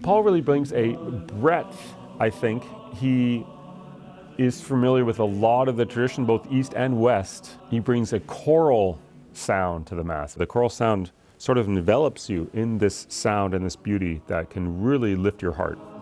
Paul really brings a breadth, I think. He is familiar with a lot of the tradition, both East and West. He brings a choral sound to the Mass. The choral sound sort of envelops you in this sound and this beauty that can really lift your heart.